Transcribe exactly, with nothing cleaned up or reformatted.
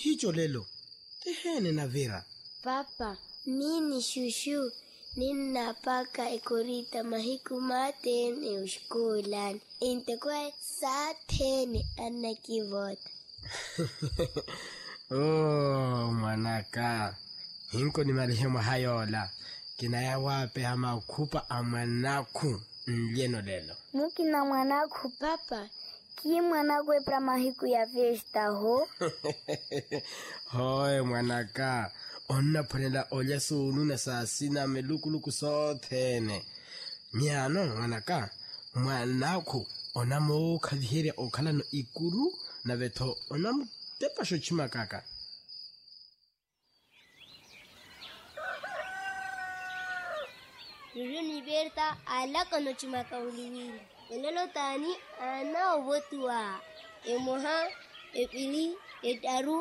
hicho lelo. Tehene na Vera. Papa, mini shushu. Ninapaka ikorita mahiku matene ushkulan. Inte kwa satene anakivota. Oh, manaka. Hinko ni marehemu hayola. Kinaya wape hama ukupa amanaku mlieno lelo. Mukina mwanaku papa. Ki mwanaku epra mahiku ya festa ho? Hoi mwanaka. Onna ponela olya sunu na sasina melukuluku sothene. Miano mwanaka. Mwanaku onamo kadhihere okala no ikuru na veto onamo tepa shochima kaka. Yuyu ni Berta ala kano chimaka uliwili. Elelo tani ana obotua. Emoha, epili, etaru,